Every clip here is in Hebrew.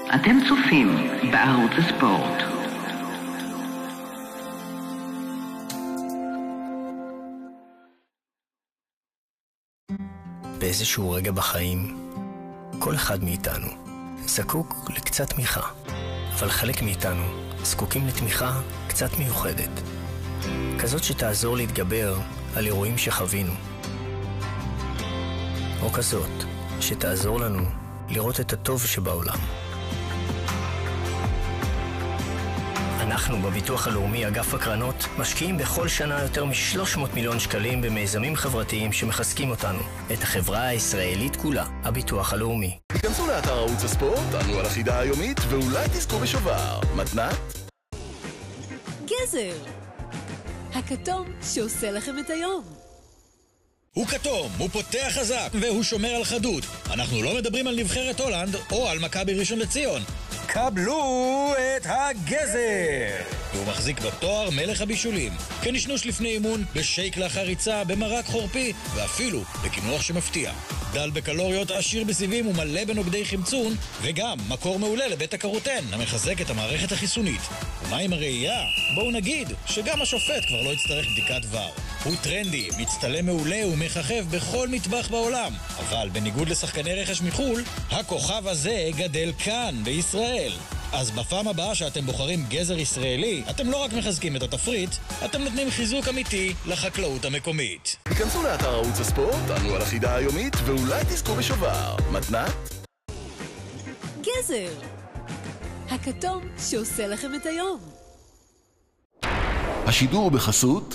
אתם צופים בערוץ הספורט. באיזשהו רגע בחיים, כל אחד מאיתנו זקוק לקצת תמיכה, אבל חלק מאיתנו זקוקים לתמיכה קצת מיוחדת, כזאת שתעזור להתגבר על אירועים שחווינו, או כזאת שתעזור לנו לראות את הטוב שבעולם. אנחנו בביטוח הלאומי אגף הקרנות משקיעים בכל שנה יותר מ-300 מיליון שקלים במיזמים חברתיים שמחזקים אותנו, את החברה הישראלית כולה, הביטוח הלאומי. היכנסו לאתר ערוץ הספורט, ענו על החידה היומית ואולי תזכו בשובר. מתנת? גזר, הכתום שעושה לכם את היום. הוא כתום, הוא פותח חזק והוא שומר על חדות. אנחנו לא מדברים על נבחרת הולנד או על מכבי ראשון לציון. קבלו את הגזר! והוא מחזיק בתואר מלך הבישולים. כנשנוש לפני אימון, בשייק לאחר ריצה, במרק חורפי, ואפילו בקינוח שמפתיע. דל בקלוריות, עשיר בסיבים ומלא בנוגדי חמצון, וגם מקור מעולה לבית הקרוטן, המחזק את המערכת החיסונית. ומה עם הראייה? בואו נגיד שגם השופט כבר לא יצטרך בדיקת ור. הוא טרנדי, מצטלם מעולה ומחכב בכל מטבח בעולם. אבל בניגוד לשחקני רכש מחול, הכוכב הזה גדל כאן, בישראל. אז בפעם הבאה שאתם בוחרים גזר ישראלי, אתם לא רק מחזקים את התפריט, אתם נותנים חיזוק אמיתי לחקלאות המקומית. היכנסו לאתר ערוץ הספורט, ענו על החידה היומית ואולי תזכו בשובר. מתנת? גזר, הכתום שעושה לכם את היום. השידור בחסות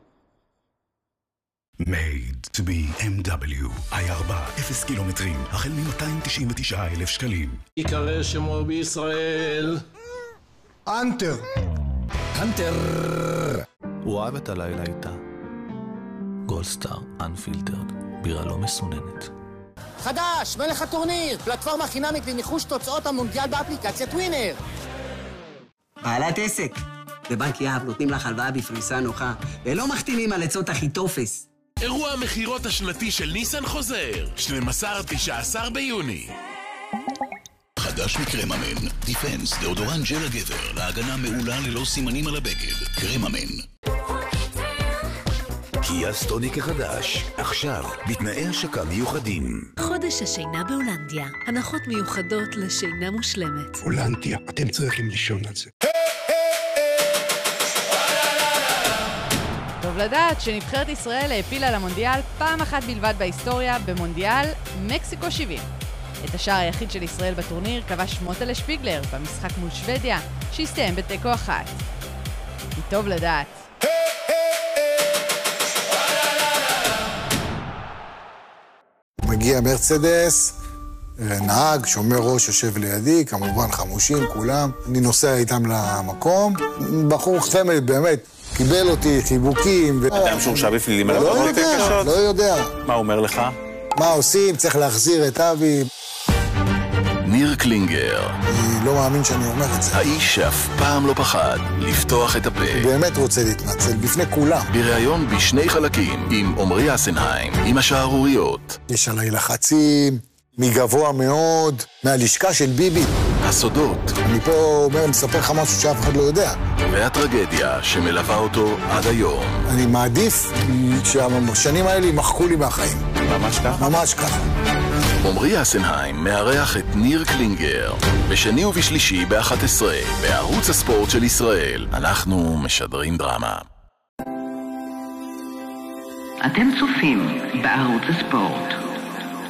Made to be MW i4 0 קילומטרים החל מ-299,000 שקלים. יקרא שמו בישראל אנטר. אנטר. הוא אוהב את הלילה איתה. גולדסטאר אנפילטרד, בירה לא מסוננת. חדש, מלך הטורניר, פלטפורמה חינמית לניחוש תוצאות המונדיאל באפליקציית ווינר. בעלת עסק, בבנק יהב נותנים לך הלוואה בפריסה נוחה ולא מחתימים על עצות אחיתופס. אירוע המחירות השנתי של ניסן חוזר, 12-19 ביוני. חדש מקרממן, דיפנס, דאודורנט ג'ל הגבר, להגנה מעולה ללא סימנים על הבגד. קרממן. קיה סטוניק החדש, עכשיו, בתנאי השקה מיוחדים. חודש השינה בהולנדיה, הנחות מיוחדות לשינה מושלמת. הולנדיה, אתם צריכים לישון על זה. טוב לדעת שנבחרת ישראל העפילה למונדיאל פעם אחת בלבד בהיסטוריה במונדיאל מקסיקו 70. את השער היחיד של ישראל בטורניר כבש מוטלה שפיגלר במשחק מול שוודיה שהסתיים בתיקו 1. כי טוב לדעת. מגיע מרצדס, נהג, שומר ראש יושב לידי, כמובן חמושים כולם. אני נוסע איתם למקום. בחור חמד באמת. קיבל אותי, חיבוקים. אדם שהורשע בפלילים על עבירות קשות? לא יודע. מה הוא אומר לך? מה עושים? צריך להחזיר את אבי. ניר קלינגר. אני לא מאמין שאני אומר את זה. האיש שאף פעם לא פחד לפתוח את הפה. הוא באמת רוצה להתנצל בפני כולם. בריאיון בשני חלקים עם עומרי אסנהיים, עם השערוריות. יש עליי לחצים, מגבוה מאוד, מהלשכה של ביבי. הסודות. אני פה אומר, מספר לך משהו שאף אחד לא יודע. והטרגדיה שמלווה אותו עד היום. אני מעדיף שהשנים האלה ימחקו לי מהחיים. ממש ככה? ממש ככה. עומרי אסנהיים מארח את ניר קלינגר בשני ובשלישי ב-11 בערוץ הספורט של ישראל. אנחנו משדרים דרמה. אתם צופים בערוץ הספורט.